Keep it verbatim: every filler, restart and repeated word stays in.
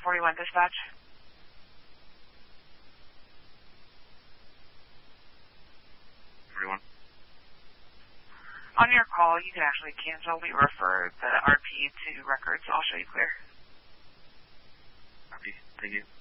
forty-one dispatch. forty-one. On your call, you can actually cancel. We refer the R P to records. I'll show you clear. R P, thank you.